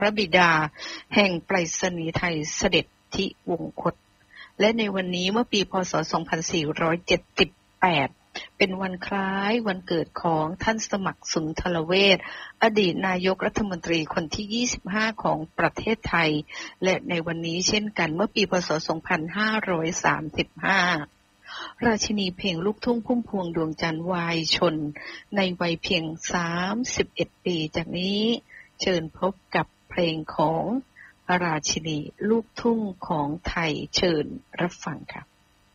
พระบิดาแห่งไปรษณีย์ไทยเสด็จที่วงคตและในวันนี้เมื่อปีพ.ศ. 2478เป็นวันคล้ายวันเกิดของท่านสมัครสุนทรเวชอดีตนายกรัฐมนตรีคนที่25ของประเทศไทยและในวันนี้เช่นกันเมื่อปีพ.ศ. 2535ราชินีเพลงลูกทุ่งพุ่มพวงดวงจันทร์วายชนในวัยเพียง31ปีจากนี้เชิญพบกับเพลงของราชินีลูกทุ่งของไทยเชิญรับฟังค่ะ